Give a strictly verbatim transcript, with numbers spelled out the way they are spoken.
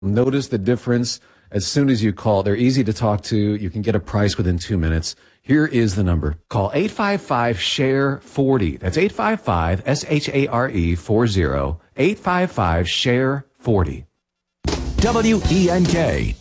Notice the difference as soon as you call. They're easy to talk to. You can get a price within two minutes. Here is the number. Call eight five five, S H A R E, forty. That's eight five five, S H A R E, forty. eight five five, S H A R E, forty. W E N K,